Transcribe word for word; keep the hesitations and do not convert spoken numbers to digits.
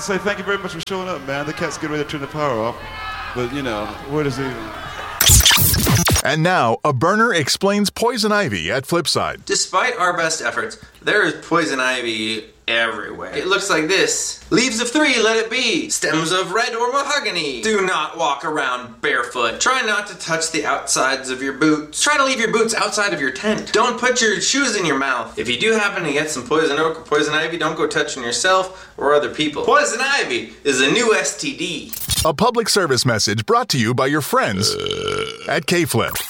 say thank you very much for showing up, man. The cat's getting ready to turn the power off. But, you know, where does he... And now, a burner explains poison ivy at Flipside. Despite our best efforts, there is poison ivy everywhere. It looks like this. Leaves of three, let it be. Stems of red or mahogany. Do not walk around barefoot. Try not to touch the outsides of your boots. Try to leave your boots outside of your tent. Don't put your shoes in your mouth. If you do happen to get some poison oak or poison ivy, don't go touching yourself or other people. Poison ivy is a new S T D. A public service message brought to you by your friends at K-Flip.